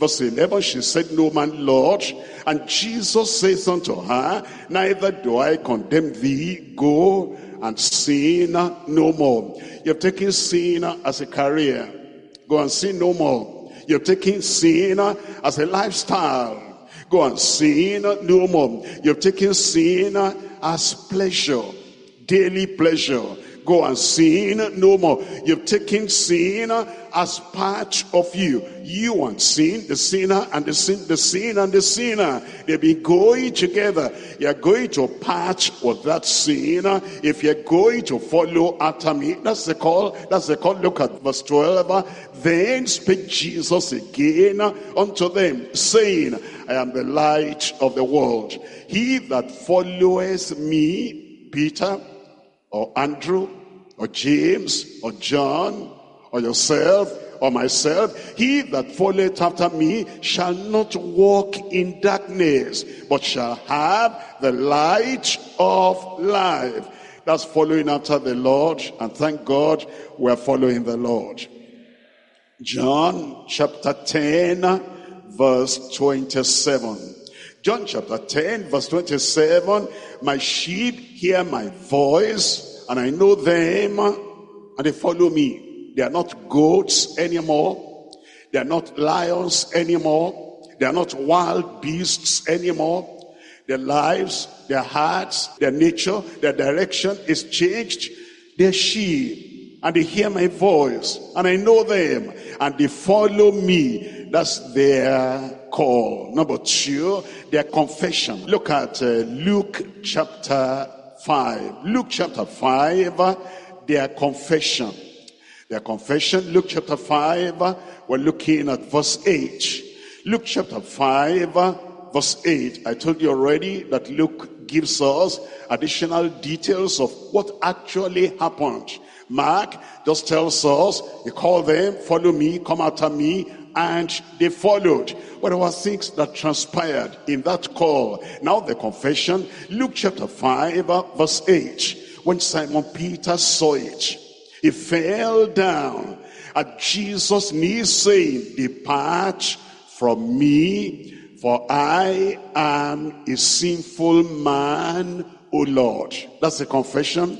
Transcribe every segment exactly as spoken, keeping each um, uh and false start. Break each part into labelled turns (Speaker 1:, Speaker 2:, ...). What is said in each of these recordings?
Speaker 1: Verse eleven, she said, no man, Lord. And Jesus says unto her, neither do I condemn thee. Go and sin no more. You've taken sin as a career. Go and sin no more. You've taken sin as a lifestyle. Go and sin no more. You've taken sin as pleasure, daily pleasure. Go and sin no more. You've taken sin as part of you. You and sin, the sinner and the sin, the sin and the sinner, they be going together. You're going to part with that sin if you're going to follow after me. That's the call. That's the call. Look at verse twelve. Then spake Jesus again unto them, saying, I am the light of the world. He that followeth me, Peter, or Andrew, or James, or John, or yourself, or myself, he that followeth after me shall not walk in darkness, but shall have the light of life. That's following after the Lord, and thank God we're following the Lord. John chapter ten, verse twenty-seven. John chapter ten, verse twenty-seven, my sheep hear my voice, and I know them, and they follow me. They are not goats anymore. They are not lions anymore. They are not wild beasts anymore. Their lives, their hearts, their nature, their direction is changed. They're sheep, and they hear my voice, and I know them, and they follow me. That's their call. Number two, their confession. Look at uh, Luke chapter five. Luke chapter five, their confession. Their confession, Luke chapter five, we're looking at verse eight. Luke chapter five, verse eight. I told you already that Luke gives us additional details of what actually happened. Mark just tells us, he called them, follow me, come after me, and they followed. But there were things that transpired in that call. Now the confession, Luke chapter five, verse eight. When Simon Peter saw it, he fell down at Jesus' knees, saying, depart from me, for I am a sinful man, O Lord. That's the confession.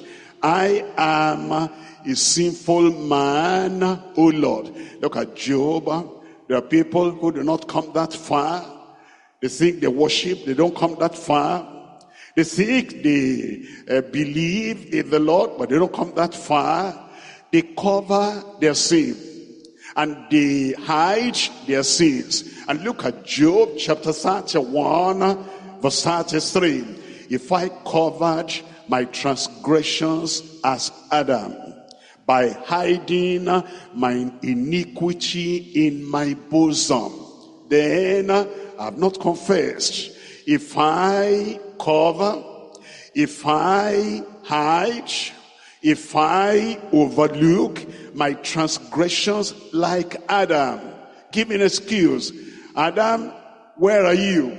Speaker 1: I am a sinful man, O Lord. Look at Job. There are people who do not come that far. They think they worship, they don't come that far. They think they uh, believe in the Lord, but they don't come that far. They cover their sin, and they hide their sins. And look at Job chapter thirty-one, verse thirty-three. If I covered my transgressions as Adam, by hiding my iniquity in my bosom, then I have not confessed. If I cover, if I hide, if I overlook my transgressions like Adam, give me an excuse. Adam, where are you?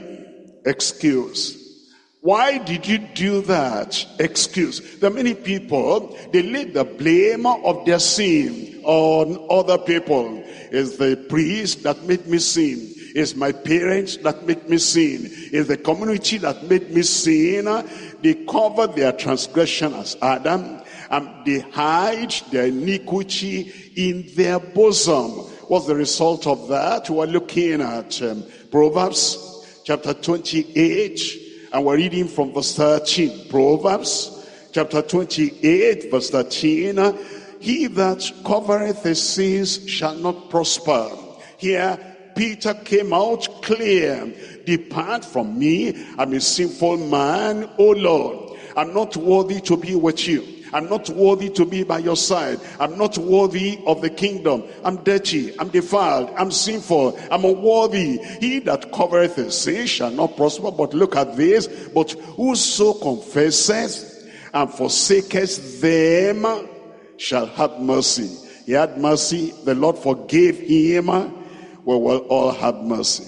Speaker 1: Excuse. Why did you do that? Excuse. There are many people, they lay the blame of their sin on other people. It's the priest that made me sin. It's my parents that made me sin. It's the community that made me sin. They cover their transgression as Adam, and they hide their iniquity in their bosom. What's the result of that? We're looking at um, Proverbs chapter twenty-eight, and we're reading from verse thirteen. Proverbs chapter twenty-eight, verse thirteen. He that covereth his sins shall not prosper. Here, Peter came out clear. Depart from me, I'm a sinful man, O Lord. I'm not worthy to be with you. I'm not worthy to be by your side. I'm not worthy of the kingdom. I'm dirty. I'm defiled. I'm sinful. I'm unworthy. He that covereth his sin shall not prosper. But look at this. But whoso confesseth and forsaketh them shall have mercy. He had mercy. The Lord forgave him. We will all have mercy.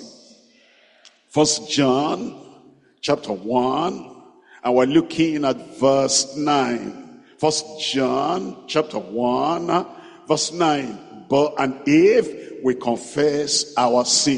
Speaker 1: First John chapter one. And we're looking at verse nine. First John chapter one, verse nine. But and if we confess our sin,